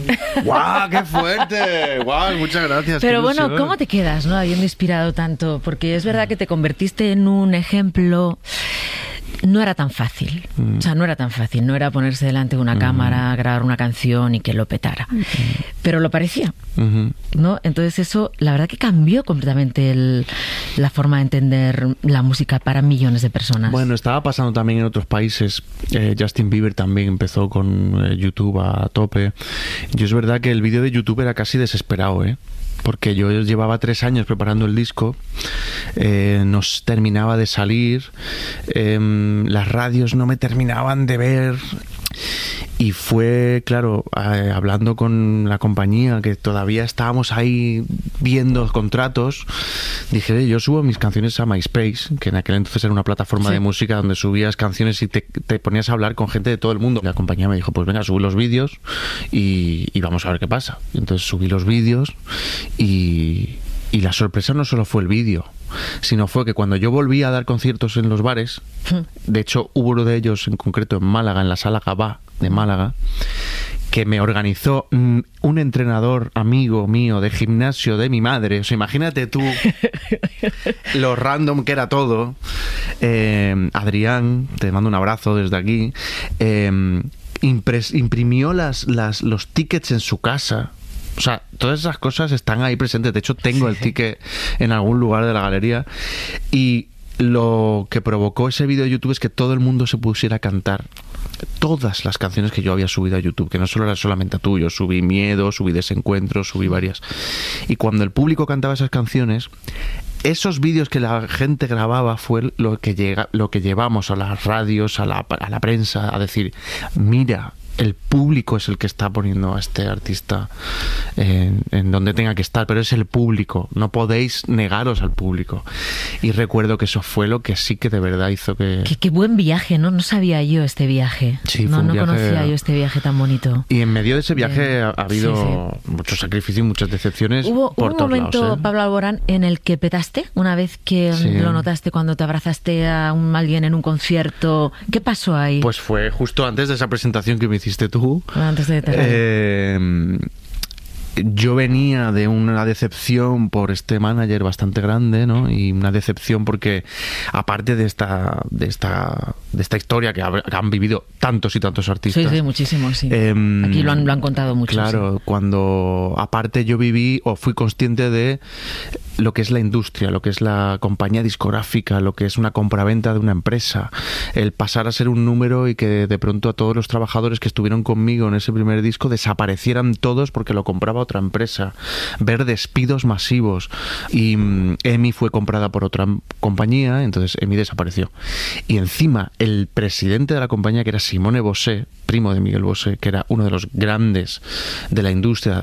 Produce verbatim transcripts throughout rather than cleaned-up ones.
¡Guau, qué fuerte! ¡Guau, muchas gracias! Pero bueno, ¿cómo te quedas, no, habiendo inspirado tanto? Porque es verdad que te convertiste en un ejemplo. No era tan fácil, mm. o sea, no era tan fácil, no era ponerse delante de una mm. cámara, grabar una canción y que lo petara, mm. pero lo parecía, mm-hmm. ¿no? Entonces eso, la verdad que cambió completamente el, la forma de entender la música para millones de personas. Bueno, estaba pasando también en otros países. eh, Justin Bieber también empezó con eh, YouTube a tope. Yo es verdad que el vídeo de YouTube era casi desesperado, ¿eh? Porque yo llevaba tres años preparando el disco, eh, nos terminaba de salir, eh, las radios no me terminaban de ver, y fue, claro, eh, hablando con la compañía, que todavía estábamos ahí viendo contratos, dije, yo subo mis canciones a MySpace, que en aquel entonces era una plataforma sí. de música donde subías canciones y te, te ponías a hablar con gente de todo el mundo. La compañía me dijo, pues venga, subí los vídeos y, y vamos a ver qué pasa. Y entonces subí los vídeos y, y la sorpresa no solo fue el vídeo, sino fue que cuando yo volví a dar conciertos en los bares, de hecho hubo uno de ellos en concreto en Málaga, en la Sala Gabá de Málaga, que me organizó un entrenador amigo mío de gimnasio de mi madre. O sea, imagínate tú lo random que era todo. eh, Adrián, te mando un abrazo desde aquí. eh, impres, imprimió las, las, los tickets en su casa. O sea, todas esas cosas están ahí presentes. De hecho, tengo el ticket en algún lugar de la galería. Y lo que provocó ese vídeo de YouTube es que todo el mundo se pusiera a cantar todas las canciones que yo había subido a YouTube, que no solo era solamente a tú. Yo subí Miedo, subí Desencuentro, subí varias. Y cuando el público cantaba esas canciones, esos vídeos que la gente grababa fue lo que, llega, lo que llevamos a las radios, a la, a la prensa, a decir, mira, el público es el que está poniendo a este artista en, en donde tenga que estar, pero es el público, no podéis negaros al público. Y recuerdo que eso fue lo que sí que de verdad hizo que... Qué, qué buen viaje, ¿no? No sabía yo este viaje. Sí, no, fue un no viaje... conocía yo este viaje tan bonito. Y en medio de ese viaje de... ha habido sí, sí. muchos sacrificios y muchas decepciones. Hubo, por hubo todos un momento, lados, ¿eh? Pablo Alborán, en el que petaste, una vez que sí. lo notaste cuando te abrazaste a un, alguien en un concierto. ¿Qué pasó ahí? Pues fue justo antes de esa presentación que me hiciste tú. Antes de eh, yo venía de una decepción por este manager bastante grande, ¿no? Y una decepción porque aparte de esta de esta de esta historia que, ha, que han vivido tantos y tantos artistas. Sí, sí, muchísimos, sí. Eh, Aquí lo han, lo han contado mucho. Claro, sí. Cuando aparte yo viví o fui consciente de lo que es la industria, lo que es la compañía discográfica, lo que es una compraventa de una empresa, el pasar a ser un número y que de pronto a todos los trabajadores que estuvieron conmigo en ese primer disco desaparecieran todos porque lo compraba otra empresa, ver despidos masivos y um, EMI fue comprada por otra compañía, entonces EMI desapareció. Y encima el presidente de la compañía, que era Simone Bosé, primo de Miguel Bosé, que era uno de los grandes de la industria,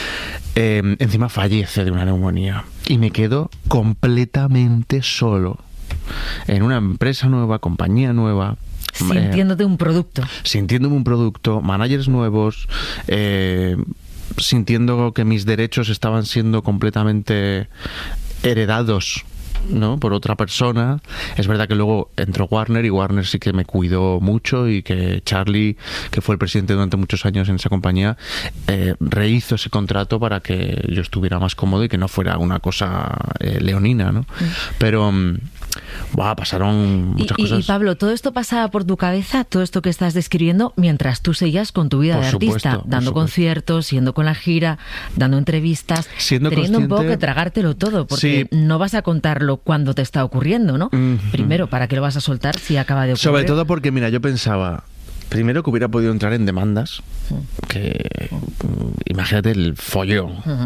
Eh, encima fallece de una neumonía y me quedo completamente solo en una empresa nueva, compañía nueva, sintiéndote eh, un producto sintiéndome un producto, managers nuevos, eh, sintiendo que mis derechos estaban siendo completamente heredados, ¿no? Por otra persona. Es verdad que luego entró Warner y Warner sí que me cuidó mucho y que Charlie, que fue el presidente durante muchos años en esa compañía, eh, rehizo ese contrato para que yo estuviera más cómodo y que no fuera una cosa eh, leonina, ¿no? Mm. Pero wow, pasaron muchas y, cosas. Y Pablo, ¿todo esto pasaba por tu cabeza, todo esto que estás describiendo, mientras tú seguías con tu vida por de supuesto, artista, dando conciertos, siendo con la gira, dando entrevistas, siendo teniendo consciente... un poco que tragártelo todo, porque sí. no vas a contarlo cuando te está ocurriendo, ¿no? Uh-huh. Primero, ¿para qué lo vas a soltar si acaba de ocurrir? Sobre todo porque, mira, yo pensaba, primero que hubiera podido entrar en demandas, uh-huh. que uh-huh. imagínate el follón. Uh-huh.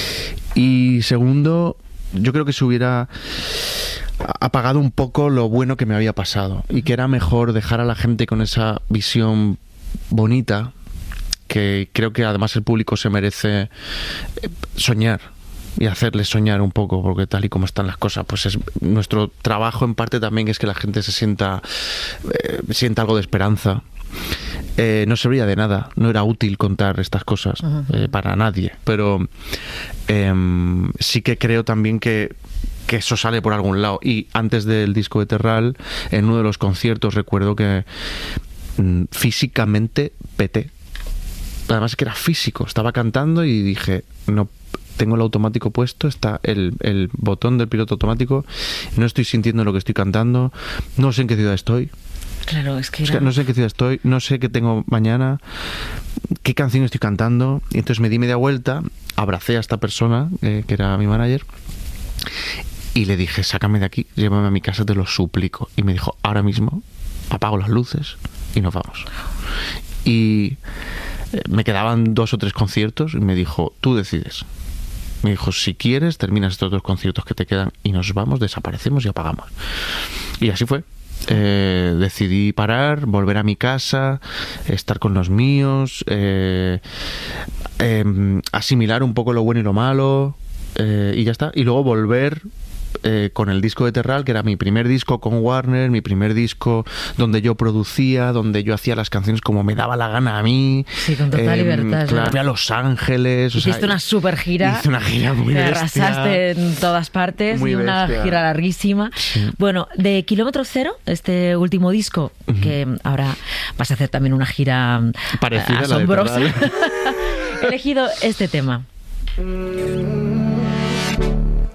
Y segundo, yo creo que se hubiera apagado un poco lo bueno que me había pasado y que era mejor dejar a la gente con esa visión bonita, que creo que además el público se merece soñar y hacerles soñar un poco, porque tal y como están las cosas, pues es nuestro trabajo en parte también es que la gente se sienta eh, sienta algo de esperanza. Eh, no servía de nada, no era útil contar estas cosas eh, para nadie, pero eh, sí que creo también que que eso sale por algún lado. Y antes del disco de Terral, en uno de los conciertos recuerdo que mm, físicamente peté. además que era físico, estaba cantando y dije, no, tengo el automático puesto, está el, el botón del piloto automático, no estoy sintiendo lo que estoy cantando, no sé en qué ciudad estoy. Claro, es que, era... es que no sé en qué ciudad estoy, no sé qué tengo mañana, qué canción estoy cantando. Y entonces me di media vuelta, abracé a esta persona, eh, que era mi manager, y le dije, sácame de aquí, llévame a mi casa, te lo suplico. Y me dijo, ahora mismo apago las luces y nos vamos. Y me quedaban dos o tres conciertos y me dijo, tú decides. Me dijo, si quieres, terminas estos dos conciertos que te quedan y nos vamos, desaparecemos y apagamos. Y así fue. Eh, decidí parar, volver a mi casa, estar con los míos, eh, eh, asimilar un poco lo bueno y lo malo, eh, y ya está. Y luego volver eh, con el disco de Terral, que era mi primer disco con Warner, mi primer disco donde yo producía, donde yo hacía las canciones como me daba la gana a mí. Sí, con total eh, libertad. Claro, fui a Los Ángeles. Hiciste o sea, una super gira. Hice una gira muy te bestia. Arrasaste en todas partes Muy y una bestia. gira larguísima. Sí. Bueno, de Kilómetro Cero, este último disco, uh-huh. que ahora vas a hacer también una gira parecida asombrosa. A la de He elegido este tema.